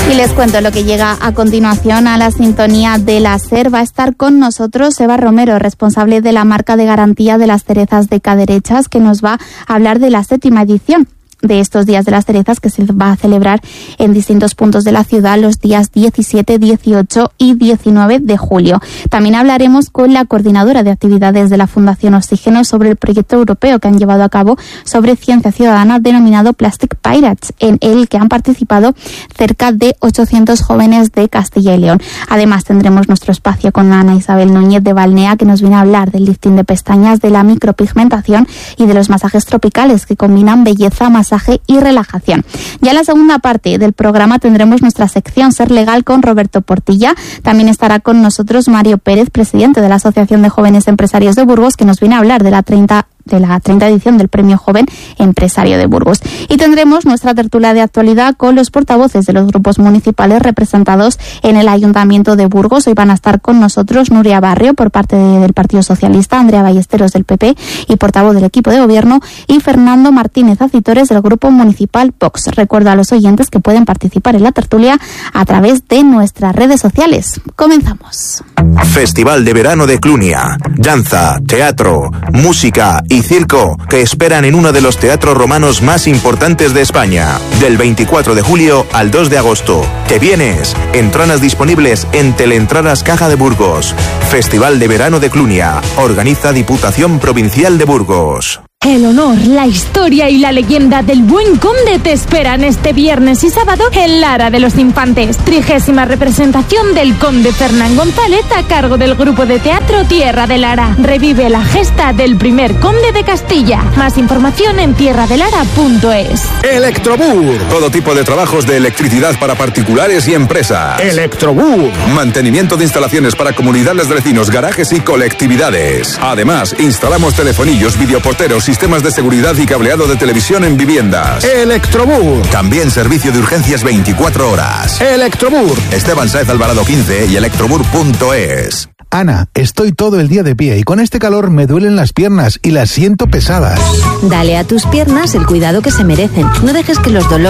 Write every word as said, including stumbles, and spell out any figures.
Y les cuento lo que llega a continuación a la sintonía de la SER. Va a estar con nosotros Eva Romero, responsable de la marca de garantía de las cerezas de Caderechas, que nos va a hablar de la séptima edición de estos Días de las Cerezas, que se va a celebrar en distintos puntos de la ciudad los días diecisiete, dieciocho y diecinueve de julio. También hablaremos con la coordinadora de actividades de la Fundación Oxígeno sobre el proyecto europeo que han llevado a cabo sobre ciencia ciudadana denominado Plastic Pirates, en el que han participado cerca de ochocientos jóvenes de Castilla y León. Además, tendremos nuestro espacio con Ana Isabel Núñez de Balnea, que nos viene a hablar del lifting de pestañas, de la micropigmentación y de los masajes tropicales que combinan belleza, masaje y relajación. Ya en la segunda parte del programa tendremos nuestra sección Ser Legal con Roberto Portilla. También estará con nosotros Mario Pérez, presidente de la Asociación de Jóvenes Empresarios de Burgos, que nos viene a hablar de la treinta de la treinta edición del Premio Joven Empresario de Burgos. Y tendremos nuestra tertulia de actualidad con los portavoces de los grupos municipales representados en el Ayuntamiento de Burgos. Hoy van a estar con nosotros Nuria Barrio por parte de, del Partido Socialista, Andrea Ballesteros del P P y portavoz del equipo de gobierno, y Fernando Martínez Acitores del Grupo Municipal Vox. Recuerdo a los oyentes que pueden participar en la tertulia a través de nuestras redes sociales. Comenzamos. Festival de Verano de Clunia. Danza, teatro, música y circo que esperan en uno de los teatros romanos más importantes de España. Del veinticuatro de julio al dos de agosto. ¿Te vienes? Entradas disponibles en Teleentradas Caja de Burgos. Festival de Verano de Clunia. Organiza Diputación Provincial de Burgos. El honor, la historia y la leyenda del Buen Conde te esperan este viernes y sábado en Lara de los Infantes. Trigésima representación del Conde Fernán González a cargo del grupo de teatro Tierra de Lara. Revive la gesta del primer conde de Castilla. Más información en tierra de lara punto es. Electrobur. Todo tipo de trabajos de electricidad para particulares y empresas. Electrobur. Mantenimiento de instalaciones para comunidades de vecinos, garajes y colectividades. Además, instalamos telefonillos, videoporteros, sistemas de seguridad y cableado de televisión en viviendas. Electrobur. También servicio de urgencias veinticuatro horas. Electrobur. Esteban Sáez Alvarado quince y electrobur punto es. Ana, estoy todo el día de pie y con este calor me duelen las piernas y las siento pesadas. Dale a tus piernas el cuidado que se merecen. No dejes que los dolores